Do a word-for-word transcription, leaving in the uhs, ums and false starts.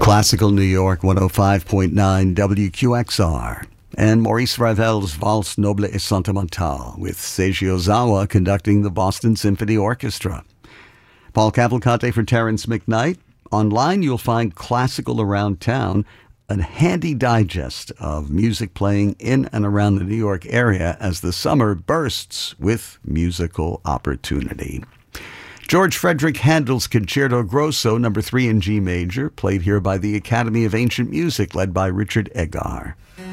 Classical New York one oh five point nine W Q X R. And Maurice Ravel's Valse Noble et Sentimentale with Seiji Ozawa conducting the Boston Symphony Orchestra. Paul Cavalcante for Terrence McKnight. Online you'll find Classical Around Town, a handy digest of music playing in and around the New York area as the summer bursts with musical opportunity. George Frederick Handel's Concerto Grosso, number three in G major, played here by the Academy of Ancient Music, led by Richard Egar.